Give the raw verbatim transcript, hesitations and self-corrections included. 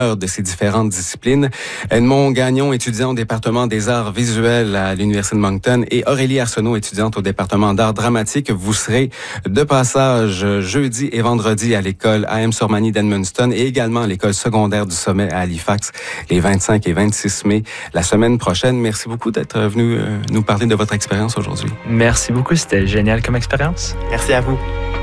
de ces différentes disciplines. Edmond Gagnon, étudiant au département des arts visuels à l'Université de Moncton, et Aurélie Arsenault, étudiante au département d'art dramatique. Vous serez de passage jeudi et vendredi à l'école A M Sormani d'Edmundston et également à l'école secondaire du Sommet à Halifax les vingt-cinq et vingt-six mai la semaine prochaine. Merci beaucoup d'être venu nous parler de votre expérience aujourd'hui. Merci beaucoup, c'était génial comme expérience. Merci à vous.